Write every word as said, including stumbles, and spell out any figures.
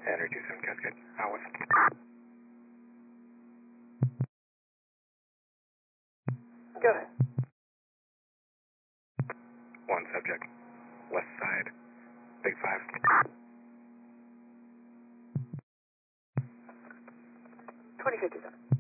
Energy seven Cascade. Out with. Go ahead. One subject. West side. Big five. twenty fifty-seven.